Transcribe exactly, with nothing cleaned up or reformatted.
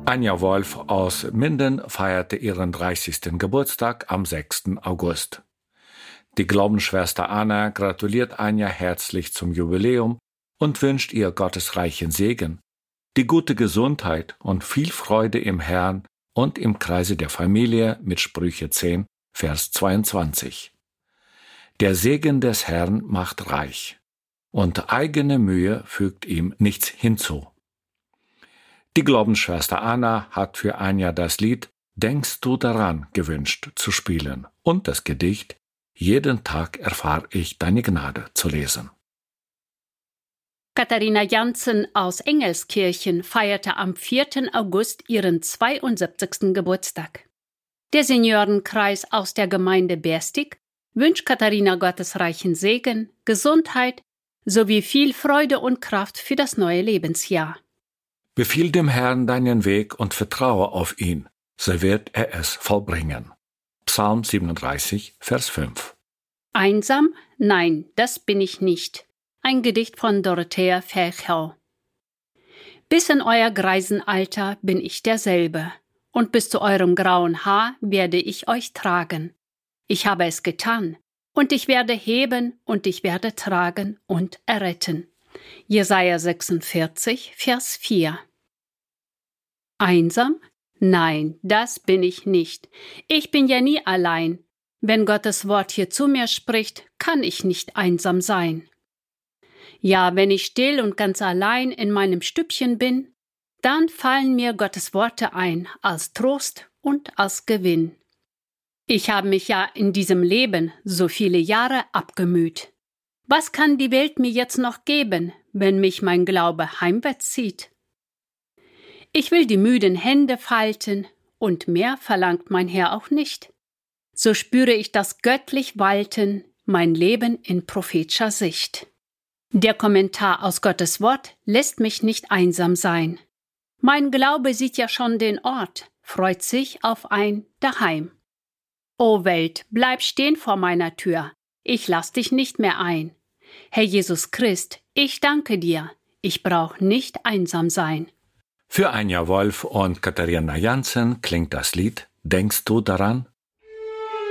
Anja Wolf aus Minden feierte ihren dreißigsten Geburtstag am sechsten August. Die Glaubensschwester Anna gratuliert Anja herzlich zum Jubiläum und wünscht ihr gottesreichen Segen, die gute Gesundheit und viel Freude im Herrn und im Kreise der Familie mit Sprüche zehn, Vers zweiundzwanzig. Der Segen des Herrn macht reich, und eigene Mühe fügt ihm nichts hinzu. Die Glaubensschwester Anna hat für Anja das Lied »Denkst du daran« gewünscht zu spielen und das Gedicht »Jeden Tag erfahr ich deine Gnade« zu lesen. Katharina Janssen aus Engelskirchen feierte am vierten August ihren zweiundsiebzigsten Geburtstag. Der Seniorenkreis aus der Gemeinde Berstig wünscht Katharina gottesreichen Segen, Gesundheit sowie viel Freude und Kraft für das neue Lebensjahr. Befiehl dem Herrn deinen Weg und vertraue auf ihn, so wird er es vollbringen. Psalm siebenunddreißig, Vers fünf. Einsam? Nein, das bin ich nicht. Ein Gedicht von Dorothea Ferchau. Bis in euer Greisenalter bin ich derselbe, und bis zu eurem grauen Haar werde ich euch tragen. Ich habe es getan, und ich werde heben, und ich werde tragen und erretten. Jesaja sechsundvierzig, Vers vier. Einsam? Nein, das bin ich nicht. Ich bin ja nie allein. Wenn Gottes Wort hier zu mir spricht, kann ich nicht einsam sein. Ja, wenn ich still und ganz allein in meinem Stübchen bin, dann fallen mir Gottes Worte ein als Trost und als Gewinn. Ich habe mich ja in diesem Leben so viele Jahre abgemüht. Was kann die Welt mir jetzt noch geben, wenn mich mein Glaube heimwärts zieht? Ich will die müden Hände falten, und mehr verlangt mein Herr auch nicht. So spüre ich das göttlich Walten, mein Leben in prophetischer Sicht. Der Kommentar aus Gottes Wort lässt mich nicht einsam sein. Mein Glaube sieht ja schon den Ort, freut sich auf ein Daheim. O Welt, bleib stehen vor meiner Tür, ich lass dich nicht mehr ein. Herr Jesus Christ, ich danke dir, ich brauch nicht einsam sein. Für Anja Wolf und Katharina Janssen klingt das Lied »Denkst du daran«